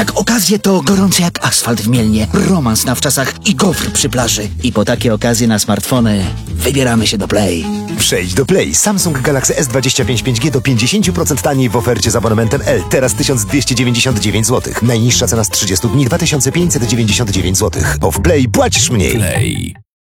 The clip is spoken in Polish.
Jak okazje to gorące jak asfalt w Mielnie, romans na wczasach i gofr przy plaży. I po takie okazje na smartfony wybieramy się do Play. Przejdź do Play. Samsung Galaxy S25 5G do 50% taniej w ofercie z abonamentem L. Teraz 1299 zł. Najniższa cena z 30 dni 2599 zł. Bo w Play płacisz mniej. Play.